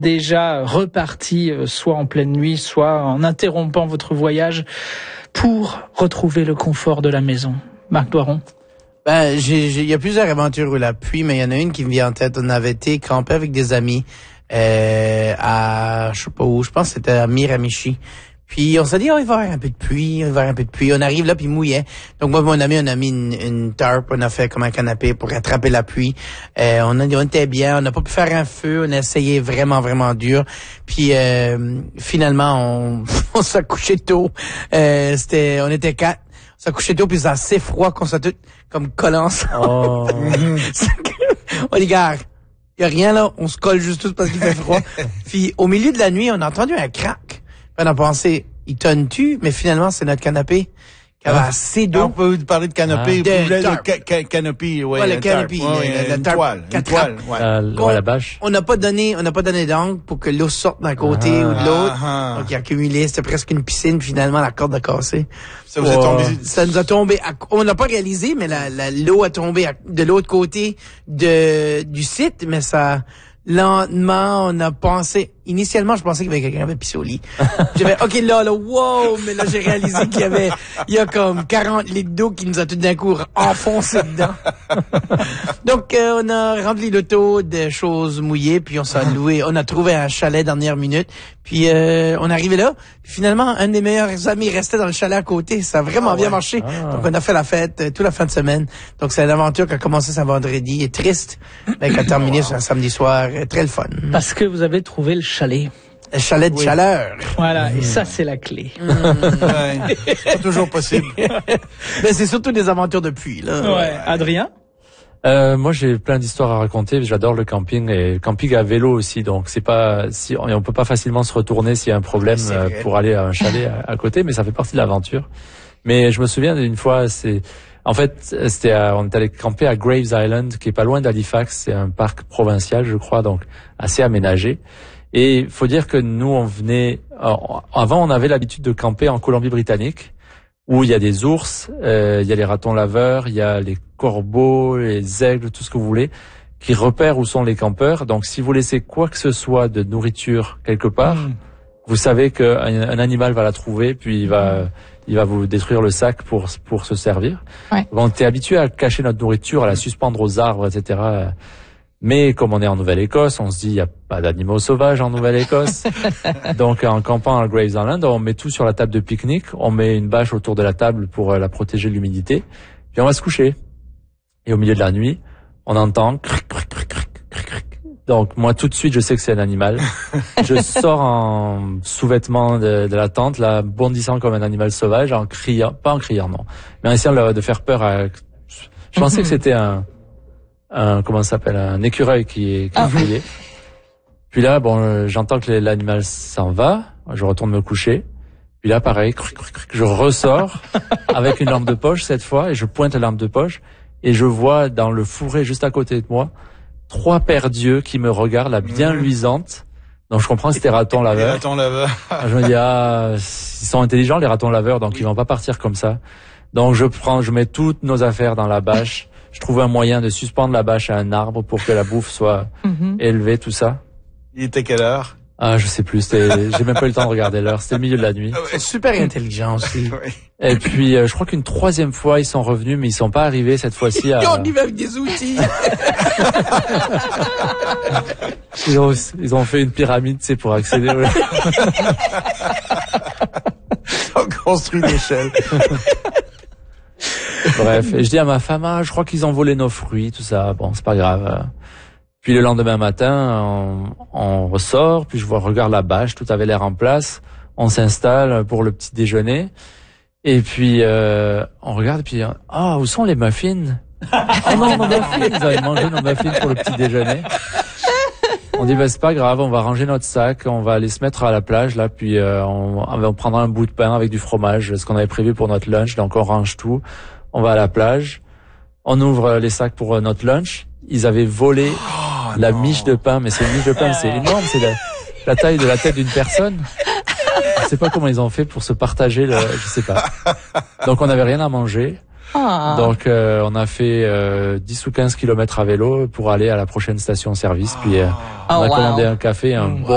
déjà reparti, soit en pleine nuit, soit en interrompant votre voyage pour retrouver le confort de la maison? Marc Doiron. Il y a plusieurs aventures où la pluie, mais il y en a une qui me vient en tête. On avait été camper avec des amis, je sais pas où, je pense que c'était à Miramichi. Puis on s'est dit, il va y avoir un peu de pluie, On arrive là, puis il mouillait. Donc moi, mon ami, on a mis une tarp, on a fait comme un canapé pour attraper la pluie. On était bien, on n'a pas pu faire un feu, on a essayé vraiment, vraiment dur. Puis finalement, on s'est couché tôt. On était 4. On s'est couché tôt, puis c'est assez froid qu'on s'est tous comme collés ensemble. Oh. On dit, gars, y a rien là, on se colle juste tous parce qu'il fait froid. Puis au milieu de la nuit, on a entendu un crack. On a pensé, il tonne-tu? Mais finalement, c'est notre canapé qui avait assez d'eau. On peut parler de canopée. Le canopée, ouais. Le canopée. La toile. La bâche. On n'a pas donné d'angle pour que l'eau sorte d'un côté ou de l'autre. Donc, il a accumulé. C'était presque une piscine. Finalement, la corde a cassé. Ça vous est tombé? Ça nous a tombé. On n'a pas réalisé, mais l'eau a tombé de l'autre côté du site, mais ça, lentement, on a pensé, initialement, je pensais qu'il y avait quelqu'un qui avait pissé au lit. J'avais, OK, là, wow, mais là, j'ai réalisé il y a comme 40 litres d'eau qui nous a tout d'un coup enfoncé dedans. Donc, on a rempli l'auto de choses mouillées, puis on s'est loué, on a trouvé un chalet dernière minute, puis on est arrivé là, puis finalement, un des meilleurs amis restait dans le chalet à côté. Ça a vraiment bien marché. Donc, on a fait la fête toute la fin de semaine. Donc, c'est une aventure qui a commencé ce vendredi, et triste, mais qui a terminé sur un samedi soir, très le fun. Parce que vous avez trouvé le chalet. Le chalet de chaleur. Voilà, et ça, c'est la clé. Ouais. C'est pas toujours possible. Mais c'est surtout des aventures de pluie, là. Ouais. Adrien? Moi, j'ai plein d'histoires à raconter. J'adore le camping et le camping à vélo aussi. Donc, on peut pas facilement se retourner s'il y a un problème pour aller à un chalet à côté, mais ça fait partie de l'aventure. Mais je me souviens d'une fois, on est allé camper à Graves Island, qui est pas loin d'Halifax. C'est un parc provincial, je crois, donc assez aménagé. Et il faut dire que nous, avant, on avait l'habitude de camper en Colombie-Britannique, où il y a des ours, il y a les ratons laveurs, il y a les corbeaux, les aigles, tout ce que vous voulez, qui repèrent où sont les campeurs. Donc, si vous laissez quoi que ce soit de nourriture quelque part, vous savez qu'un animal va la trouver, puis il va vous détruire le sac pour se servir. Ouais. On était habitué à cacher notre nourriture, à la suspendre aux arbres, etc. Mais comme on est en Nouvelle-Écosse, on se dit il y a pas d'animaux sauvages en Nouvelle-Écosse. Donc en campant à Graves Island, on met tout sur la table de pique-nique, on met une bâche autour de la table pour la protéger de l'humidité, puis on va se coucher. Et au milieu de la nuit, on entend cric, cric, cric, cric, cric, cric. Donc moi tout de suite je sais que c'est un animal. Je sors en sous-vêtements de la tente, là bondissant comme un animal sauvage, en criant, pas en criant non, mais en essayant de faire peur à. Je pensais que c'était un écureuil qui criait. Puis là j'entends que l'animal s'en va, je retourne me coucher. Puis là pareil, je ressors avec une lampe de poche cette fois et je pointe la lampe de poche et je vois dans le fourré juste à côté de moi 3 paires d'yeux qui me regardent, là, bien luisantes. Donc, je comprends que c'était ratons laveurs. Les ratons laveurs. Je me dis, ils sont intelligents, les ratons laveurs, donc ils vont pas partir comme ça. Donc, je mets toutes nos affaires dans la bâche. Je trouve un moyen de suspendre la bâche à un arbre pour que la bouffe soit élevée, tout ça. Il était quelle heure? Je sais plus, j'ai même pas eu le temps de regarder l'heure, c'était le milieu de la nuit. C'est super intelligent aussi. Et puis, je crois qu'une 3e fois, ils sont revenus, mais ils sont pas arrivés cette fois-ci On y va avec des outils. Ils ont fait une pyramide, tu sais, pour accéder au... Ils ont construit l'échelle. Bref, et je dis à ma femme, je crois qu'ils ont volé nos fruits, tout ça. Bon, c'est pas grave. Puis le lendemain matin, on ressort, puis regarde la bâche, tout avait l'air en place. On s'installe pour le petit déjeuner. Et puis, on regarde, et puis, où sont les muffins? Oh non, nos muffins! Ils avaient mangé nos muffins pour le petit déjeuner. On dit, c'est pas grave, on va ranger notre sac, on va aller se mettre à la plage, là, puis on prendra un bout de pain avec du fromage, ce qu'on avait prévu pour notre lunch, donc on range tout. On va à la plage, on ouvre les sacs pour notre lunch. Ils avaient volé la miche de pain, mais c'est une miche de pain, c'est énorme, c'est la taille de la tête d'une personne. Je sais pas comment ils ont fait pour se partager, je sais pas. Donc on n'avait rien à manger. Donc on a fait 10 ou 15 kilomètres à vélo pour aller à la prochaine station-service. Puis on a commandé un café, un bon